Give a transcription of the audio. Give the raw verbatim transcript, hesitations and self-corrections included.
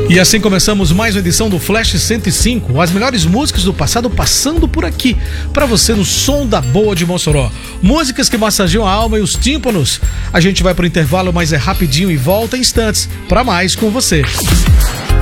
E assim começamos mais uma edição do Flash cento e cinco, as melhores músicas do passado passando por aqui, pra você no som da boa de Mossoró. Músicas que massageiam a alma e os tímpanos. A gente vai pro intervalo, mas é rapidinho e volta em instantes pra mais com você.